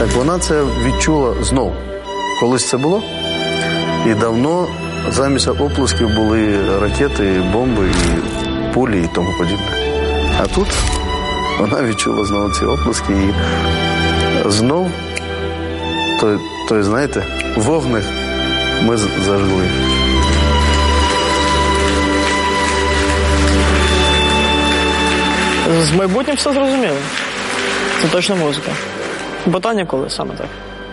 Так вона це відчула знов. Колись це було. І давно замість оплесків були ракети, бомби, і пулі і тому подібне. А тут вона відчула знову ці оплески і знов той, знаєте, вогник ми зажгли. З майбутнім все зрозуміло. Це точно музика. Питання коли саме так?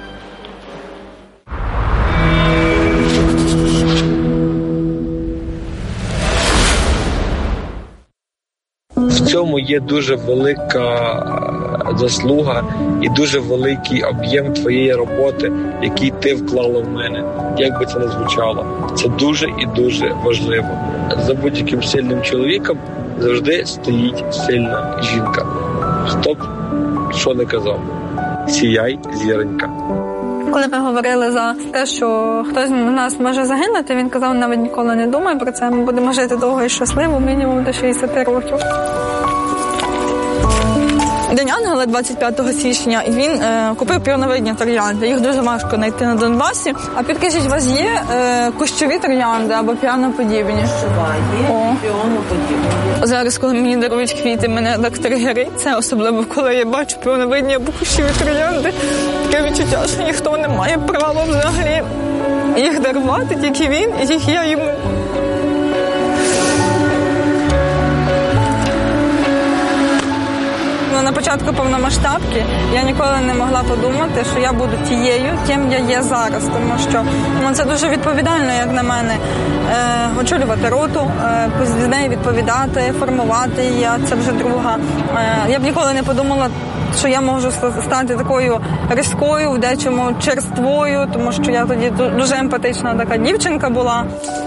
В цьому є дуже велика заслуга і дуже великий об'єм твоєї роботи, який ти вклала в мене. Як би це не звучало. Це дуже і дуже важливо. За будь-яким сильним чоловіком завжди стоїть сильна жінка. Хто б що не казав. Сіяй, зіронька. Коли ми говорили за те, що хтось з нас може загинути, він казав, навіть ніколи не думай про це, ми будемо жити довго і щасливо, мінімум до 60 років. День Ангела 25 січня, і він купив піоновидні троянди. Їх дуже важко знайти на Донбасі. А підкажіть, у вас є кущові троянди або піаноподібні? Є піаноподібні. Зараз, коли мені дарують квіти, мене так тригерить це, особливо коли я бачу піоновидні або кущові троянди. Таке відчуття, що ніхто не має права взагалі їх дарувати, тільки він і тільки я йому. На початку повномасштабки я ніколи не могла подумати, що я буду тією, ким я є зараз, тому що це дуже відповідально, як на мене, очолювати роту, з нею відповідати, формувати її, це вже друга. Я б ніколи не подумала, що я можу стати такою різкою, в дечому черствою, тому що я тоді дуже емпатична така дівчинка була.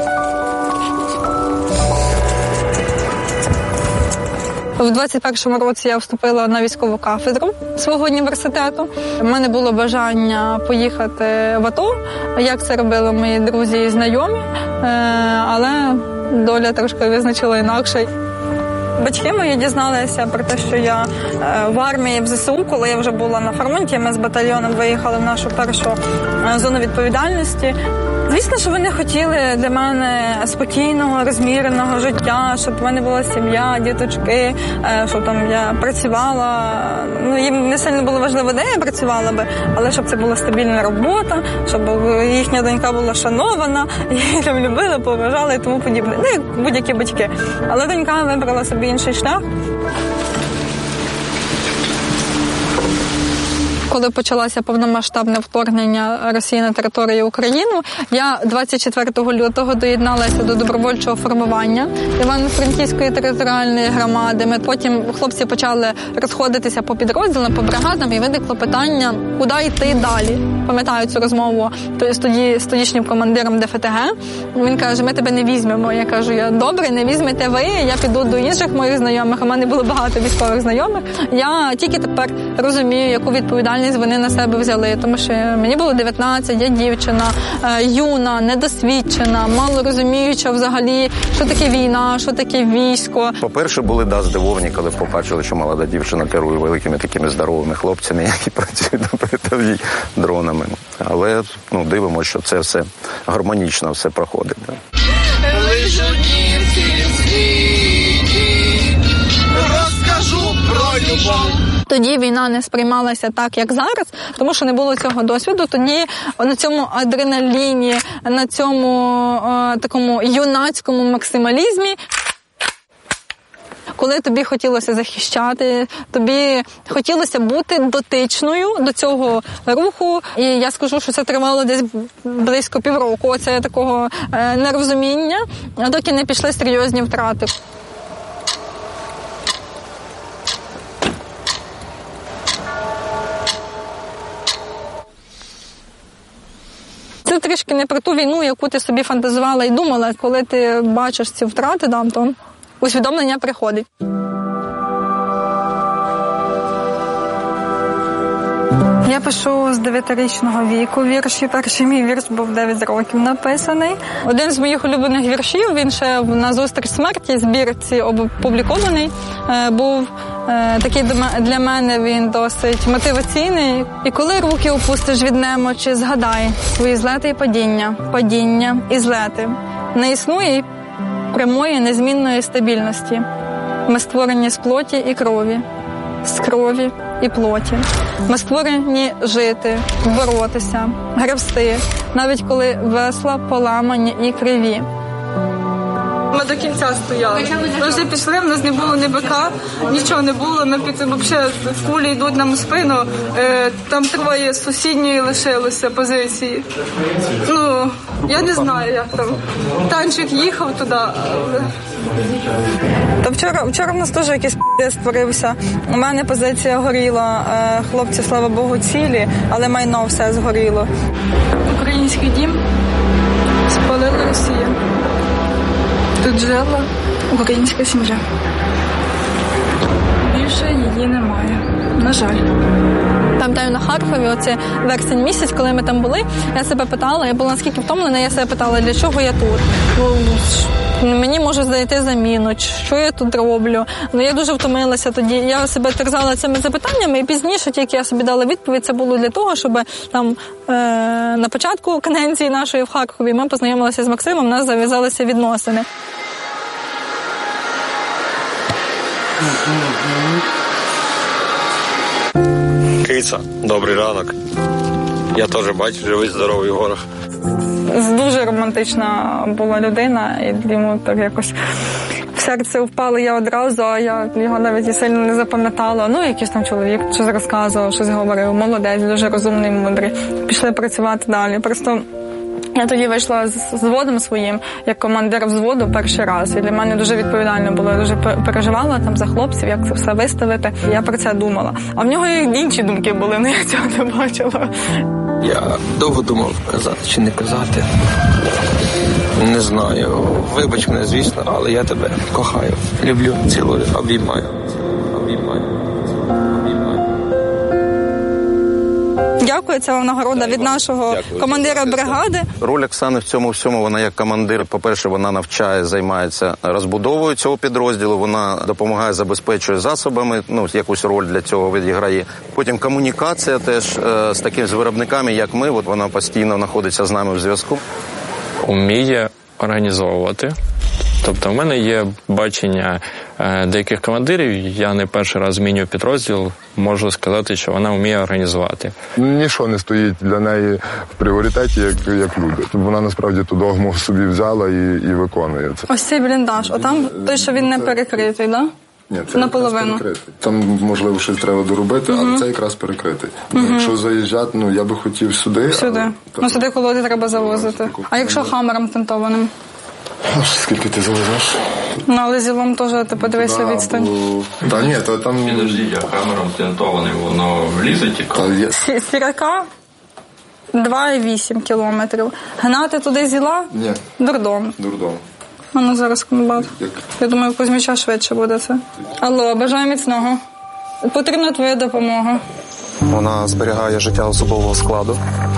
У 21-му році я вступила на військову кафедру свого університету. У мене було бажання поїхати в АТО, як це робили мої друзі і знайомі, але доля трошки визначила інакше. Батьки мої дізналися про те, що я в армії в ЗСУ, коли я вже була на фронті, ми з батальйоном виїхали в нашу першу зону відповідальності. Звісно, що вони хотіли для мене спокійного, розміреного життя, щоб в мене була сім'я, діточки, щоб там я працювала. Їм не сильно було важливо, де я працювала би, але щоб це була стабільна робота, щоб їхня донька була шанована, її там любили, поважали і тому подібне. Як будь-які батьки. Але донька вибрала собі інший шлях. Коли почалося повномасштабне вторгнення Росії на територію України, я 24 лютого доєдналася до добровольчого формування Івано-Франківської територіальної громади. Потім хлопці почали розходитися по підрозділам, по бригадам, і виникло питання, куди йти далі. Пам'ятаю цю розмову з тодішнім командиром ДФТГ. Він каже, ми тебе не візьмемо. Я кажу, добре, не візьмете ви, я піду до інших моїх знайомих. У мене було багато військових знайомих. Я тільки тепер розумію, яку відповідальність вони на себе взяли, тому що мені було 19, я дівчина, юна, недосвідчена, мало розуміюча взагалі, що таке війна, що таке військо. По-перше, були здивовані, коли побачили, що молода дівчина керує великими такими здоровими хлопцями, які працюють на передовій дронами. Але дивимося, що це все гармонічно все проходить. Розкажу про любов. Тоді війна не сприймалася так, як зараз, тому що не було цього досвіду. Тоді на цьому адреналіні, на цьому такому юнацькому максималізмі, коли тобі хотілося захищати, тобі хотілося бути дотичною до цього руху. І я скажу, що це тривало десь близько півроку, оце такого нерозуміння, доки не пішли серйозні втрати. Це трішки не про ту війну, яку ти собі фантазувала і думала. Коли ти бачиш ці втрати, то усвідомлення приходить. Я пишу з 9-річного віку вірші. Перший мій вірш був 9 років написаний. Один з моїх улюблених віршів, він ще на «Зустріч смерті» збірці опублікований, був такий для мене він досить мотиваційний. І коли руки опустиш від немочі, згадай свої злети і падіння і злети. Не існує прямої незмінної стабільності. Ми створені з плоті і крові, з крові і плоті. Ми створені жити, боротися, гребсти, навіть коли весла поламані і криві. Ми до кінця стояли. Ми вже пішли, в нас не було ні бика, нічого не було. Ми взагалі кулі йдуть нам у спину. Там 3 з сусідньої лишилося позиції. Ну, я не знаю, як там. Танчик їхав туди. Та вчора в нас теж якийсь п***ць створився. У мене позиція горіла. Хлопці, слава Богу, цілі, але майно все згоріло. Український дім спалила Росія. Тут жила українська сім'я. Більше її немає. На жаль. Пам'ятаю, на Харкові, оце вересень місяць, коли ми там були, я себе питала, я була наскільки втомлена, я себе питала, для чого я тут? Мені може знайти заміну, що я тут роблю. Ну, я дуже втомилася тоді. Я себе терзала цими запитаннями, і пізніше, тільки я собі дала відповідь, це було для того, щоб там на початку каденції нашої в Харкові ми познайомилися з Максимом, у нас зав'язалися відносини. Киця, добрий ранок. Я теж бачу, живий, здоровий в горах. Дуже романтична була людина, і йому так якось в серце впало я одразу, а я його навіть і сильно не запам'ятала. Ну, якийсь там чоловік щось розказував, щось говорив, молодець, дуже розумний, мудрий. Пішли працювати далі. Просто я тоді вийшла з взводом своїм, як командир взводу, перший раз. І для мене дуже відповідально було. Я дуже переживала там за хлопців, як це все виставити. Я про це думала. А в нього і інші думки були, але я цього не бачила. Я довго думав, казати чи не казати. Не знаю. Вибач мене, звісно, але я тебе кохаю. Люблю, цілую, обіймаю. Дякую, це вам нагорода від нашого командира бригади. Роль Оксани в цьому всьому, вона як командир, по-перше, вона навчає, займається розбудовою цього підрозділу, вона допомагає, забезпечує засобами, ну, якусь роль для цього відіграє. Потім комунікація теж з такими виробниками, як ми, от вона постійно знаходиться з нами в зв'язку. Вміє організовувати. Тобто в мене є бачення деяких командирів, я не перший раз змінюю підрозділ, можу сказати, що вона вміє організувати. Нічого не стоїть для неї в пріоритеті, як люди. Вона насправді ту догму собі взяла і виконує це. Ось цей бліндаж, отам той, що він не перекритий, так? Ні, це наполовину. Там, можливо, щось треба доробити, але це якраз перекритий. Якщо заїжджати, я би хотів сюди. Сюди? Сюди колоди треба завозити. А якщо хамером тентованим? Скільки ти завезеш? Але зілом теж, ти подивися відстань. Та ні, то там... Підождіть, а камером тентований, воно влізе тільки? Сіряка 2,8 кілометрів. Гнати туди зіла? Ні. Дурдом. Ну, зараз комбат. Я думаю, у Кузьміча швидше буде це. Алло, бажаю міцного. Потрібна твоя допомога. Вона зберігає життя особового складу.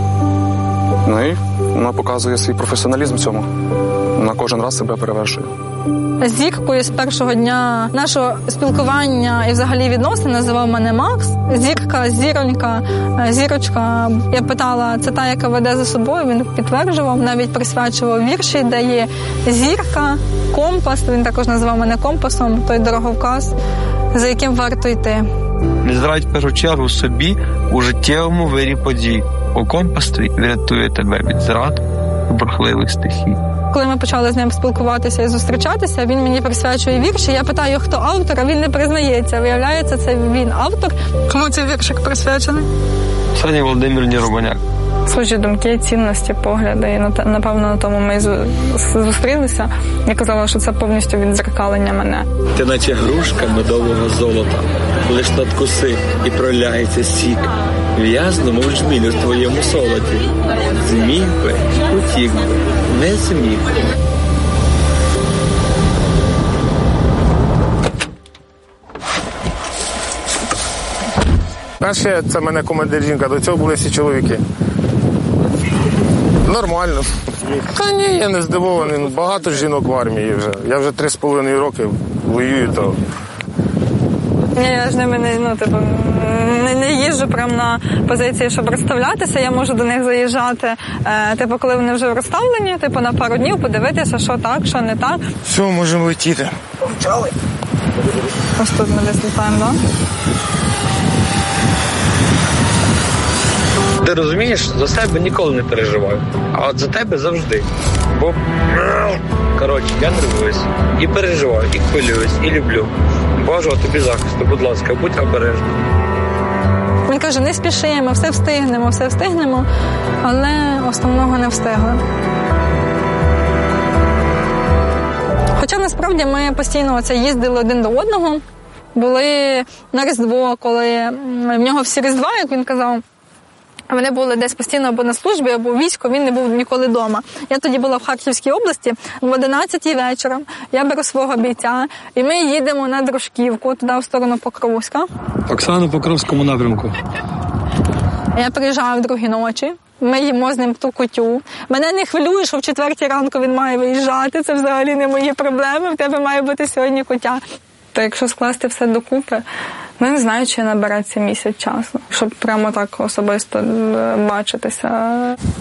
Ну і вона показує свій професіоналізм в цьому. Вона кожен раз себе перевершує. Зіркою з першого дня нашого спілкування і взагалі відносин називав мене Макс. Зірка, зіронька, зірочка. Я питала, це та, яка веде за собою, він підтверджував, навіть присвячував вірші, де є зірка, компас, він також називав мене компасом, той дороговказ, за яким варто йти. Не зрадь в першу чергу собі у життєвому вирі подій. У компас твій врятує тебе від зрад і бурхливих стихій. Коли ми почали з ним спілкуватися і зустрічатися, він мені присвячує вірші. Я питаю, хто автор, а він не признається. Виявляється, це він автор. Кому цей віршик присвячений? Сані Володимирівні Рубаняк. Схожі думки, цінності, погляди. І, напевно, на тому ми зустрілися. Я казала, що це повністю віддзеркалення мене. Ти наче грушка медового золота. Лиш надкуси і проляється сік. В'язно, мов жміль у твоєму солоді. Зміг би, утік би, не зміг би. Перше, це мене командир жінка, до цього були всі чоловіки. Нормально. Та ні, я не здивований. Багато жінок в армії вже. Я вже 3,5 роки воюю, то... Я ж не їжджу прямо на позиції, щоб розставлятися. Я можу до них заїжджати, коли вони вже розставлені, на пару днів подивитися, що так, що не так. Все, можемо летіти. Почали. Ось тут ми десь літаємо, так? Ти розумієш, за себе ніколи не переживаю, а от за тебе завжди. Бо, я нервуюсь, і переживаю, і хвилююсь, і люблю. Божого тобі захисту, будь ласка, будь обережним. Він каже, не спішимо, все встигнемо, але основного не встигли. Хоча насправді ми постійно їздили один до одного, були на Різдво, коли в нього всі Різдва, як він казав, вони були десь постійно або на службі, або в війську, він не був ніколи вдома. Я тоді була в Харківській області, в 11-й вечора я беру свого бійця, і ми їдемо на Дружківку, туди в сторону Покровська. Оксана, Покровському напрямку. Я приїжджаю в 2-й ночі, ми їмо з ним ту кутю. Мене не хвилює, що в 4-й ранку він має виїжджати, це взагалі не мої проблеми, в тебе має бути сьогодні кутя. То якщо скласти все докупи, не знаю, чи набереться місяць часу, щоб прямо так особисто бачитися.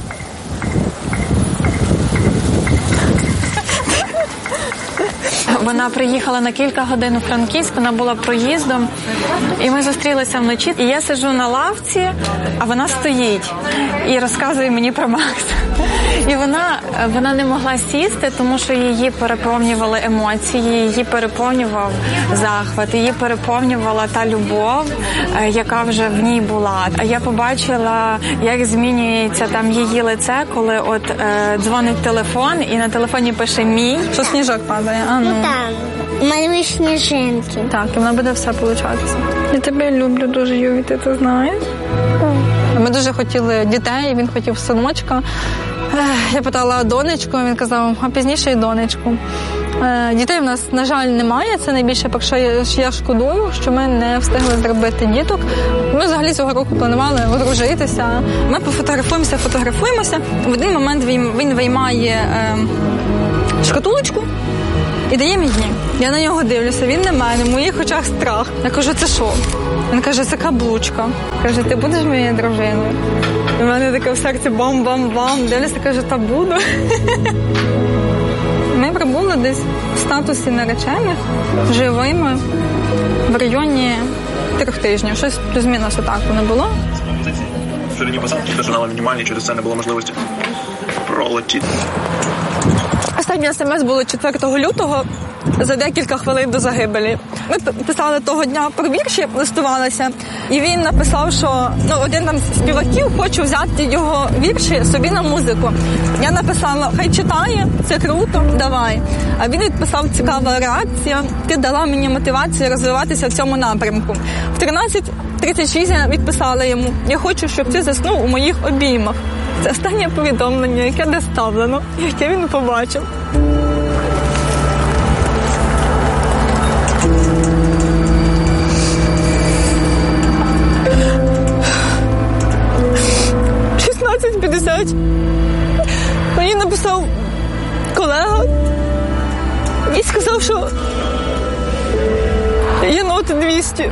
Вона приїхала на кілька годин у Франківськ, вона була проїздом, і ми зустрілися вночі. І я сиджу на лавці, а вона стоїть і розказує мені про Макса. І вона не могла сісти, тому що її переповнювали емоції, її переповнював захват, її переповнювала та любов, яка вже в ній була. А я побачила, як змінюється там її лице, коли дзвонить телефон, і на телефоні пише «мій». Що сніжок падає, а ну. Так, малюй сніжинки. Так, і вона буде все получатися. Я тебе люблю дуже, Юві, ти це знаєш? Ми дуже хотіли дітей, він хотів синочка. Я питала донечку, він казав, а пізніше і донечку. Дітей в нас, на жаль, немає. Це найбільше, про що я шкодую, що ми не встигли зробити діток. Ми взагалі цього року планували одружитися. Ми фотографуємося. В один момент він виймає шкатулочку і дає мені. Я на нього дивлюся, він на мене, в моїх очах страх. Я кажу, це що? Він каже, це каблучка. Каже, ти будеш моєю дружиною? І в мене таке в серці бам-бам-бам. Дивлюся, каже, та буду. Ми прибули десь в статусі наречених, живими, в районі 3 тижнів. Щось плюс-мінус отак не було. Ширині посадки дожинала мінімальні, через це не було можливості пролетіти. Останнє смс було 4 лютого, за декілька хвилин до загибелі. Ми писали того дня про вірші, листувалися, і він написав, що один там з співаків хоче взяти його вірші собі на музику. Я написала, хай читає, це круто, давай. А він відписав, цікава реакція, ти дала мені мотивацію розвиватися в цьому напрямку. В 13:36 я відписала йому, я хочу, щоб ти заснув у моїх обіймах. Це останнє повідомлення, яке доставлено, яке він побачив. Мені написав колега і сказав, що єнот 200.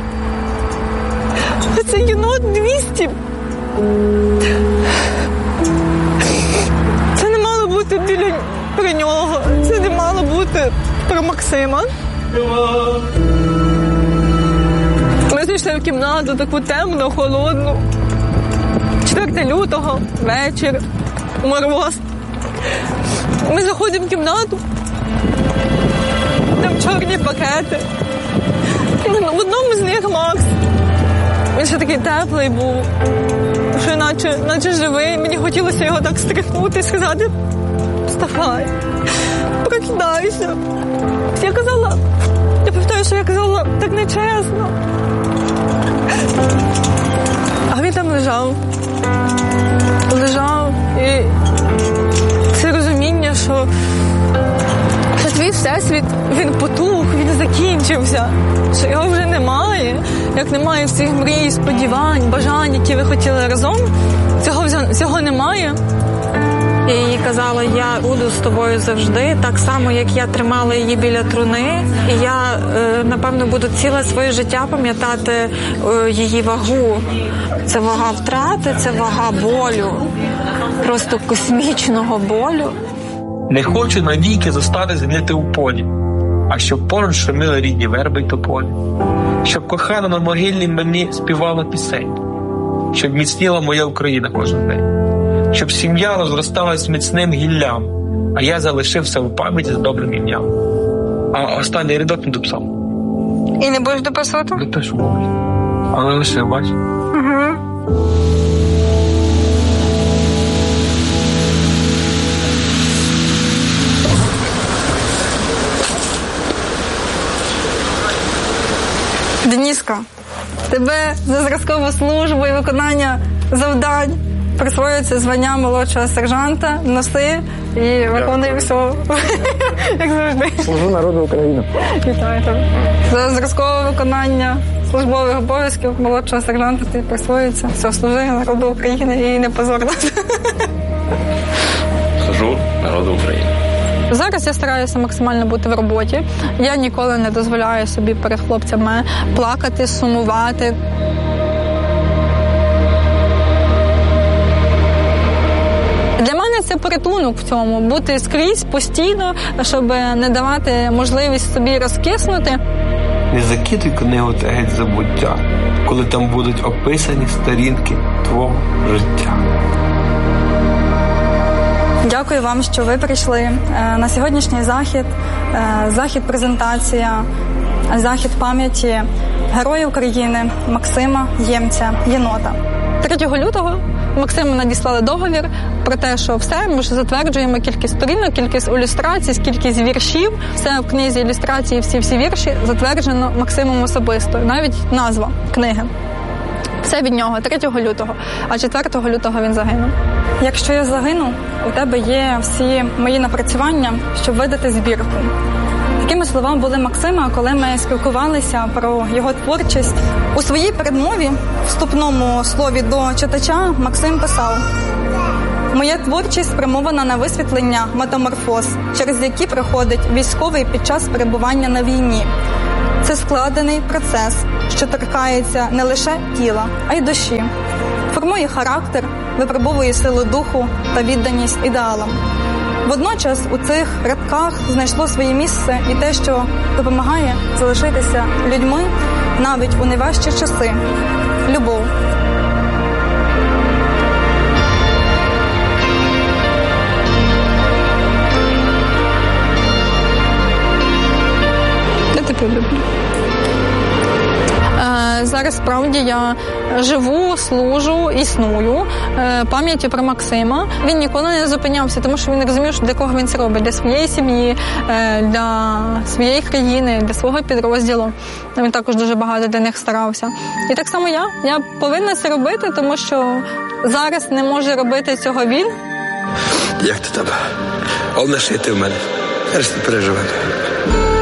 А це єнот 200. Це не мало бути про нього. Це не мало бути про Максима. Ми зайшли в кімнату таку темну, холодну. 4 лютого, вечір, мороз. Ми заходимо в кімнату, там чорні пакети. В одному з них Макс. Він ще такий теплий був, що наче живий. Мені хотілося його так стряхнути і сказати, вставай, прокидайся. Я пам'ятаю, що я казала, так нечесно. А він там лежав і це розуміння, що твій всесвіт, він потух, він закінчився, що його вже немає. як немає всіх мрій, сподівань, бажань, які ви хотіли разом, цього немає. Я їй казала, я буду з тобою завжди, так само, як я тримала її біля труни. І я, напевно, буду ціле своє життя пам'ятати її вагу. Це вага втрати, це вага болю, просто космічного болю. Не хочу навіки зостати згнити у полі, а щоб поруч шуміли рідні верби й тополі. Щоб кохана на могильній мені співала пісень, щоб міцніла моя Україна кожен день. Щоб сім'я розросталась міцним гіллям, а я залишився в пам'яті з добрим ім'ям. А останній рядок не дописав. І не будеш дописувати? Допишу, мабуть. Але лише, бач. Угу. Дениска, тебе за зразкову службу і виконання завдань присвоюється звання молодшого сержанта, носи і виконує все, як завжди. Служу народу України. Вітаю тебе. За зразкове виконання службових обов'язків молодшого сержанта ти присвоюється. Все, служи народу України і не позор нас. Служу народу України. Зараз я стараюся максимально бути в роботі. Я ніколи не дозволяю собі перед хлопцями плакати, сумувати. Для мене це порятунок в цьому, бути скрізь постійно, щоб не давати можливість собі розкиснути. Не закидуй книгу та геть забуття, коли там будуть описані сторінки твого життя. Дякую вам, що ви прийшли на сьогоднішній захід, захід-презентація, захід пам'яті Героя України Максима Ємця Єнота. 3 лютого Максиму надіслали договір про те, що все, ми вже затверджуємо кількість сторінок, кількість ілюстрацій, кількість віршів. Все в книзі ілюстрації, всі вірші затверджено Максимом особисто. Навіть назва книги. Все від нього 3 лютого, а 4 лютого він загинув. Якщо я загину, у тебе є всі мої напрацювання, щоб видати збірку. Такими словами були Максима, коли ми спілкувалися про його творчість. У своїй передмові, вступному слові до читача, Максим писав: «Моя творчість спрямована на висвітлення метаморфоз, через які проходить військовий під час перебування на війні. Це складений процес, що торкається не лише тіла, а й душі. Формує характер, випробовує силу духу та відданість ідеалам. Водночас у цих рядках знайшло своє місце і те, що допомагає залишитися людьми навіть у найважчі часи – любов». Я тебе люблю. Зараз, справді, я живу, служу, існую пам'яттю про Максима. Він ніколи не зупинявся, тому що він розумів, що для кого він це робить. Для своєї сім'ї, для своєї країни, для свого підрозділу. Він також дуже багато для них старався. І так само я повинна це робити, тому що зараз не може робити цього він. Як ти там? Головне, що ти в мене. Я ж не переживаю.